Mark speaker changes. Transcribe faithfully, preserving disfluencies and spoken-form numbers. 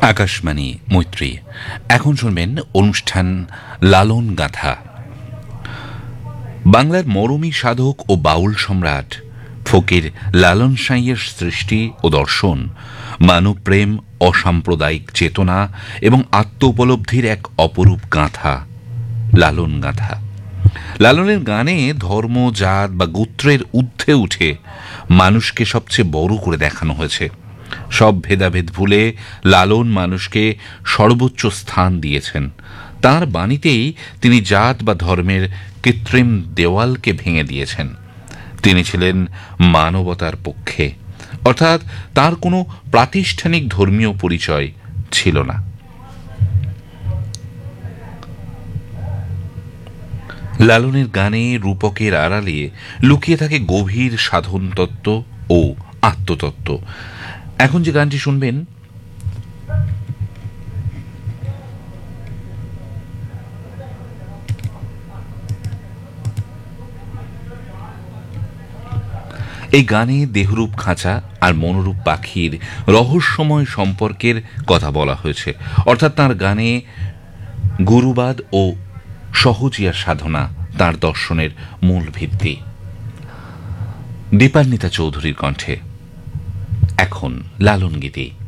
Speaker 1: আকাশবাণী মৈত্রী। এখন শুনবেন অনুষ্ঠান লালন গাথা। বাংলার মরমী সাধক ও বাউল সম্রাট ফকির লালন সাঁইয়ের সৃষ্টি ও দর্শন মানব প্রেম, অসাম্প্রদায়িক চেতনা এবং আত্ম উপলব্ধির এক অপরূপ গাঁথা, লালন গাথা। লালনের গানে ধর্ম, জাত বা গোত্রের ঊর্ধ্বে উঠে মানুষকে সবচেয়ে বড় করে দেখানো হয়েছে। সব ভেদাভেদ ভুলে লালন মানুষকে সর্বোচ্চ স্থান দিয়েছেন। তাঁর বাণীতেই তিনি জাত বা ধর্মের কৃত্রিম দেওয়ালকে ভেঙে দিয়েছেন। তিনি ছিলেন মানবতার পক্ষে, অর্থাৎ তার কোনো প্রাতিষ্ঠানিক ধর্মীয় পরিচয় ছিল না। লালনের গানে রূপকের আড়ালে লুকিয়ে থাকে গভীর সাধন তত্ত্ব ও আত্মতত্ত্ব। এখন যে গানটি শুনবেন, এই গানে দেহরূপ খাঁচা আর মনোরূপ পাখির রহস্যময় সম্পর্কের কথা বলা হয়েছে। অর্থাৎ তাঁর গানে গুরুবাদ ও সহজিয়া সাধনা তাঁর দর্শনের মূল ভিত্তি। দীপান্বিতা চৌধুরীর কণ্ঠে এখন লালন গীতি।